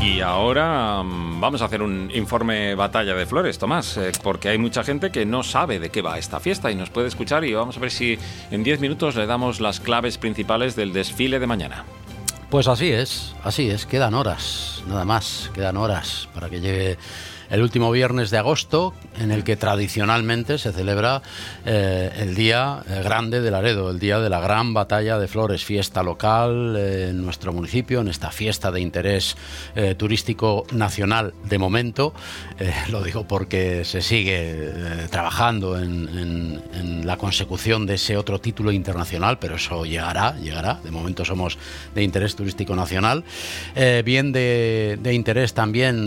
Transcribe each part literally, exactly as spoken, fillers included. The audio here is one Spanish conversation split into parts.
Y ahora um, vamos a hacer un informe batalla de flores, Tomás, eh, porque hay mucha gente que no sabe de qué va esta fiesta y nos puede escuchar, y vamos a ver si en diez minutos le damos las claves principales del desfile de mañana. Pues así es, así es, quedan horas, nada más, quedan horas para que llegue el último viernes de agosto, en el que tradicionalmente se celebra eh, el día eh, grande de Laredo, el día de la gran batalla de flores, fiesta local eh, en nuestro municipio, en esta fiesta de interés eh, turístico nacional de momento. Eh, lo digo porque se sigue eh, trabajando en, en, en la consecución de ese otro título internacional, pero eso llegará, llegará. De momento somos de interés turístico nacional, eh, bien de, de interés también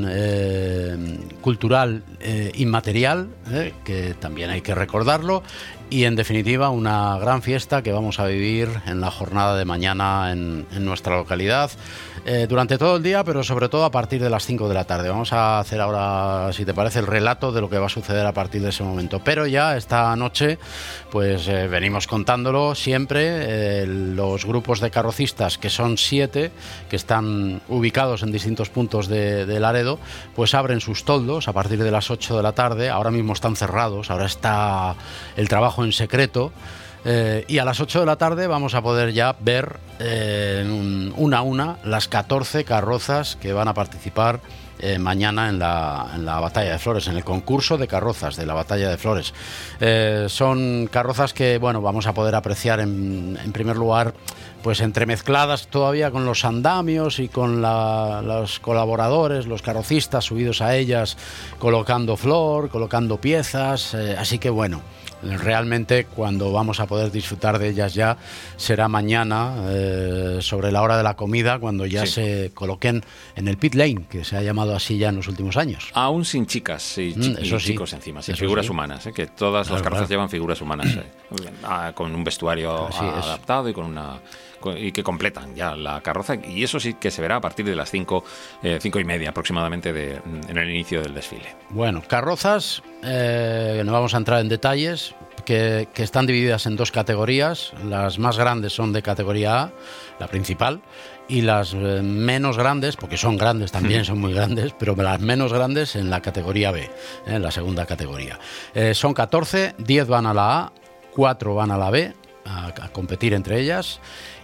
eh, cultural eh, inmaterial, eh, que también hay que recordarlo, y en definitiva una gran fiesta que vamos a vivir en la jornada de mañana en, en nuestra localidad eh, durante todo el día, pero sobre todo a partir de las cinco de la tarde. Vamos a hacer ahora, si te parece, el relato de lo que va a suceder a partir de ese momento, pero ya esta noche pues eh, venimos contándolo siempre. Eh, los grupos de carrocistas, que son siete, que están ubicados en distintos puntos de, de Laredo, pues abren sus toldos a partir de las ocho de la tarde. Ahora mismo están cerrados, ahora está el trabajo en secreto, eh, y a las ocho de la tarde vamos a poder ya ver eh, una a una las catorce carrozas que van a participar eh, mañana en la, en la Batalla de Flores, en el concurso de carrozas de la Batalla de Flores. Eh, son carrozas que, bueno, vamos a poder apreciar en, en primer lugar, pues entremezcladas todavía con los andamios y con la, los colaboradores, los carrocistas subidos a ellas, colocando flor, colocando piezas, eh, así que bueno, realmente cuando vamos a poder disfrutar de ellas ya será mañana, eh, sobre la hora de la comida, cuando ya sí. se coloquen en el pit lane, que se ha llamado así ya en los últimos años. Aún sin chicas y, chi- mm, eso y sí. chicos encima, sin figuras sí. humanas, ¿eh? Que todas claro, las carrozas claro. llevan figuras humanas, eh, ah, con un vestuario ah, adaptado y con una... y que completan ya la carroza, y eso sí que se verá a partir de las cinco, eh, cinco y media aproximadamente de, en el inicio del desfile. Bueno, carrozas, eh, no vamos a entrar en detalles, que, que están divididas en dos categorías. Las más grandes son de categoría A, la principal, y las eh, menos grandes, porque son grandes también, son muy grandes, pero las menos grandes en la categoría B, en eh, la segunda categoría. Eh, son catorce, diez van a la A, cuatro van a la B, a, a competir entre ellas.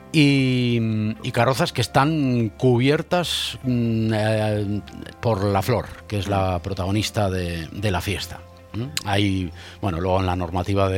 Y, y carrozas que están cubiertas eh, por la flor, que es la protagonista de, de la fiesta. ¿Mm? Hay, bueno, luego en la normativa de